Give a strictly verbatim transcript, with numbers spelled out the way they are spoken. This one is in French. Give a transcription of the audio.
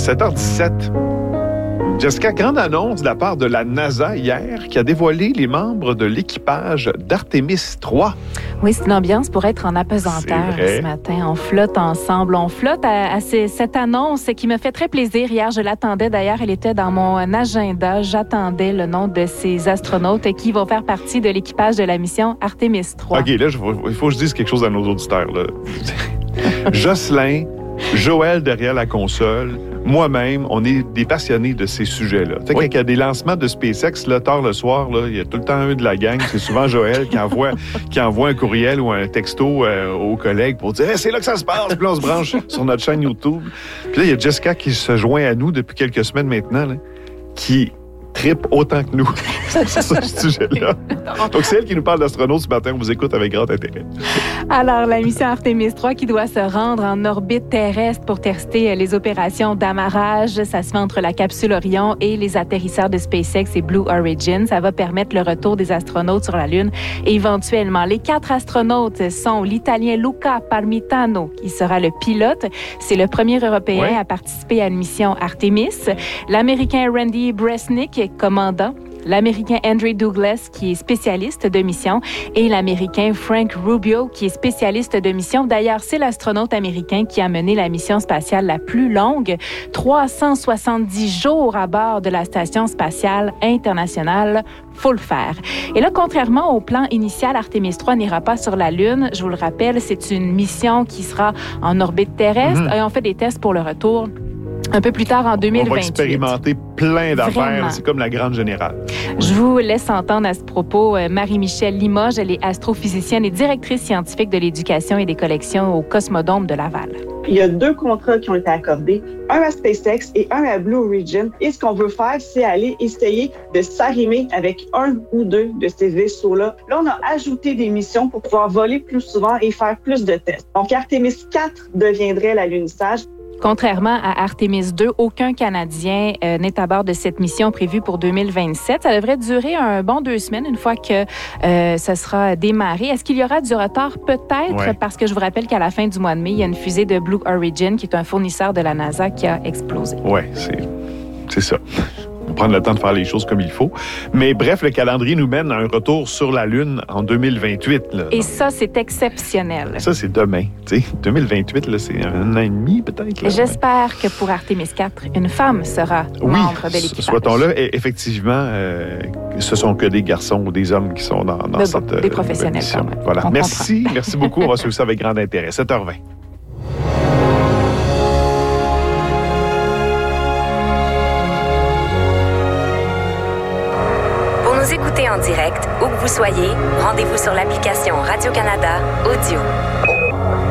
sept heures dix-sept. Jessica, grande annonce de la part de la NASA hier qui a dévoilé les membres de l'équipage d'Artemis trois. Oui, c'est une ambiance pour être en apesanteur ce matin. On flotte ensemble. On flotte à, à ces, cette annonce qui me fait très plaisir. Hier, je l'attendais. D'ailleurs, elle était dans mon agenda. J'attendais le nom de ces astronautes qui vont faire partie de l'équipage de la mission Artemis trois. OK, là, je, il faut que je dise quelque chose à nos auditeurs. Là. Jocelyn, Joël derrière la console, moi-même, on est des passionnés de ces sujets-là. Tu sais, oui. Quand il y a des lancements de SpaceX, là, tard le soir, là, il y a tout le temps un de la gang. C'est souvent Joël qui envoie, qui envoie un courriel ou un texto euh, aux collègues pour dire hey, « c'est là que ça se passe! » Puis là, on se branche sur notre chaîne YouTube. Puis là, il y a Jessica qui se joint à nous depuis quelques semaines maintenant, là, qui tripe autant que nous sur ce sujet-là. Donc, c'est elle qui nous parle d'astronautes ce matin. On vous écoute avec grand intérêt. Alors, la mission Artemis trois qui doit se rendre en orbite terrestre pour tester les opérations d'amarrage. Ça se fait entre la capsule Orion et les atterrisseurs de SpaceX et Blue Origin. Ça va permettre le retour des astronautes sur la Lune éventuellement. Les quatre astronautes sont l'Italien Luca Parmitano, qui sera le pilote. C'est le premier Européen ouais. à participer à une mission Artemis. L'Américain Randy Bresnik, commandant. L'Américain Andrew Douglas, qui est spécialiste de mission, et l'Américain Frank Rubio, qui est spécialiste de mission. D'ailleurs, c'est l'astronaute américain qui a mené la mission spatiale la plus longue, trois cent soixante-dix jours à bord de la Station spatiale internationale. Faut le faire. Et là, contrairement au plan initial, Artemis trois n'ira pas sur la Lune. Je vous le rappelle, c'est une mission qui sera en orbite terrestre. Mmh. Et on fait des tests pour le retour un peu plus tard en deux mille vingt-huit. On va expérimenter plein d'affaires. Vraiment. C'est comme la grande générale. Je vous laisse entendre à ce propos Marie-Michèle Limoges. Elle est astrophysicienne et directrice scientifique de l'éducation et des collections au Cosmodome de Laval. Il y a deux contrats qui ont été accordés, un à SpaceX et un à Blue Origin. Et ce qu'on veut faire, c'est aller essayer de s'arrimer avec un ou deux de ces vaisseaux-là. Là, on a ajouté des missions pour pouvoir voler plus souvent et faire plus de tests. Donc, Artemis quatre deviendrait l'alunissage. Contrairement à Artemis deux, aucun Canadien euh, n'est à bord de cette mission prévue pour deux mille vingt-sept. Ça devrait durer un bon deux semaines une fois que euh, ça sera démarré. Est-ce qu'il y aura du retard? Peut-être, ouais. Parce que je vous rappelle qu'à la fin du mois de mai, il y a une fusée de Blue Origin, qui est un fournisseur de la NASA, qui a explosé. Oui, c'est, c'est ça. On prendre le temps de faire les choses comme il faut. Mais bref, le calendrier nous mène à un retour sur la Lune en deux mille vingt-huit. Là. Et ça, c'est exceptionnel. Ça, c'est demain. T'sais, deux mille vingt-huit, là, c'est un an et demi peut-être. Là. J'espère que pour Artemis quatre, une femme sera oui, membre de l'équipage. Soit-on-là. Et effectivement, euh, ce sont que des garçons ou des hommes qui sont dans, dans de, cette Des professionnels, mission. Quand même. Voilà. On merci. Comprend. Merci beaucoup. On va suivre ça avec grand intérêt. sept heures vingt. Nous écoutez en direct, où que vous soyez, rendez-vous sur l'application Radio-Canada Audio.